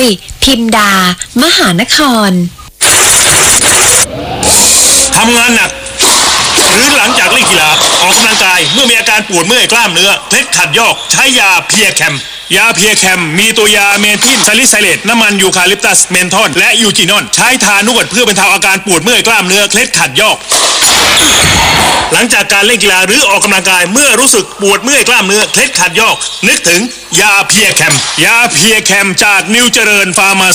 ยพิมดามหานครทำงานหนักหรือหลังจากเล่นกีฬาออกกำลังกายเมื่อมีอาการปวดเมื่อยกล้ามเนื้อเคล็ดขัดยอกใช้ยาเพียแคมยาเพียแคมมีตัวยาเมทิลซาลิไซเลตน้ำมันยูคาลิปตัสเมนทอลและยูจินอนใช้ทานวดเพื่อบรรเทาอาการปวดเมื่อยกล้ามเนื้อเคล็ดขัดยอกหลังจากการเล่นกีฬาหรือออกกำลังกายเมื่อรู้สึกปวดเมื่อยกล้ามเนื้อเคล็ดขัดยอกนึกถึงยาเพียแคมยาเพียแคมจากนิวเจริญฟาร์มา